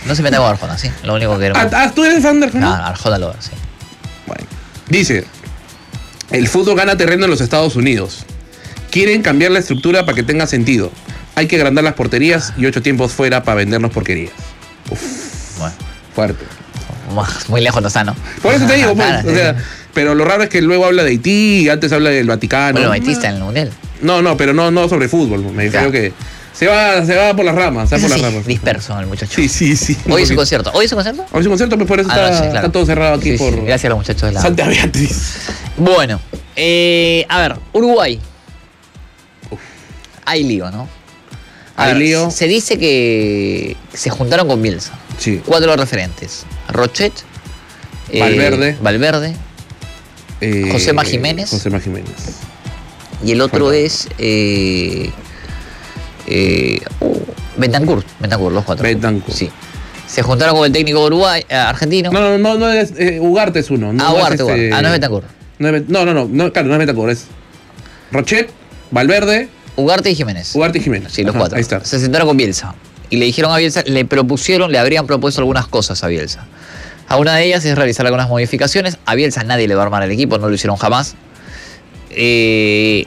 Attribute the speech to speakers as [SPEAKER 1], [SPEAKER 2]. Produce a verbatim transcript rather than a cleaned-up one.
[SPEAKER 1] No se meta con Arjona, sí. Lo único que era.
[SPEAKER 2] Ah, ¿tú eres fan de Arjona?
[SPEAKER 1] No, Arjona lo sí.
[SPEAKER 2] Bueno. Dice, el fútbol gana terreno en los Estados Unidos. Quieren cambiar la estructura para que tenga sentido. Hay que agrandar las porterías y ocho tiempos fuera para vendernos porquerías. Uf,
[SPEAKER 1] Bueno.
[SPEAKER 2] fuerte.
[SPEAKER 1] Muy lejos no está, ¿no?
[SPEAKER 2] Por eso te digo, pues,
[SPEAKER 1] Claro,
[SPEAKER 2] o sea, pero lo raro es que luego habla de Haití y antes habla del Vaticano.
[SPEAKER 1] Bueno, Haití está en el Mundial.
[SPEAKER 2] No, no, pero no, no sobre fútbol. Me refiero
[SPEAKER 1] Claro.
[SPEAKER 2] que se va, se va por las ramas, se va por
[SPEAKER 1] Sí,
[SPEAKER 2] las ramas.
[SPEAKER 1] disperso el muchacho.
[SPEAKER 2] Sí, sí, sí.
[SPEAKER 1] Hoy es un concierto. ¿Hoy es un concierto?
[SPEAKER 2] Hoy es un concierto, pues por eso
[SPEAKER 1] Ah,
[SPEAKER 2] está,
[SPEAKER 1] no, sí, claro.
[SPEAKER 2] está todo cerrado aquí
[SPEAKER 1] Sí,
[SPEAKER 2] por
[SPEAKER 1] sí, gracias a los muchachos de la.
[SPEAKER 2] Santa Beatriz.
[SPEAKER 1] Bueno, eh, a ver, Uruguay. Hay lío, ¿no? A
[SPEAKER 2] Hay
[SPEAKER 1] ver,
[SPEAKER 2] lío.
[SPEAKER 1] Se dice que se juntaron con Bielsa.
[SPEAKER 2] Sí.
[SPEAKER 1] Cuatro referentes. Rochet. eh,
[SPEAKER 2] Valverde.
[SPEAKER 1] Valverde.
[SPEAKER 2] Eh,
[SPEAKER 1] Josema Jiménez.
[SPEAKER 2] Josema Jiménez.
[SPEAKER 1] Y el otro
[SPEAKER 2] Falta.
[SPEAKER 1] es. Eh, eh, uh, Bentancur. Bentancur, los cuatro.
[SPEAKER 2] Bentancur.
[SPEAKER 1] Sí. Se juntaron con el técnico de Uruguay, eh, argentino.
[SPEAKER 2] No, no, no, no es. Eh, Ugarte es uno. No,
[SPEAKER 1] ah,
[SPEAKER 2] no
[SPEAKER 1] Ugarte,
[SPEAKER 2] es
[SPEAKER 1] Ugarte.
[SPEAKER 2] este-
[SPEAKER 1] Ah, no es Bentancur.
[SPEAKER 2] No, es- no, no, no, no, claro, no es Bentancur, es Rochet, Valverde,
[SPEAKER 1] Ugarte y Jiménez.
[SPEAKER 2] Ugarte y Jiménez.
[SPEAKER 1] Sí, los
[SPEAKER 2] Ajá,
[SPEAKER 1] cuatro.
[SPEAKER 2] Ahí está.
[SPEAKER 1] Se sentaron con Bielsa. Y le dijeron a Bielsa, le propusieron, le habrían propuesto algunas cosas a Bielsa. A una de ellas es realizar algunas modificaciones. A Bielsa nadie le va a armar el equipo, no lo hicieron jamás. Eh,